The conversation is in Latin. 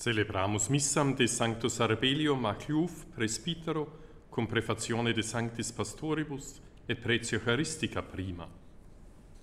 Celebramus missam de Sancto Sarbelio Macliuf, presbytero, cum prefazione de Sanctis Pastoribus et pretio Eucharistica prima.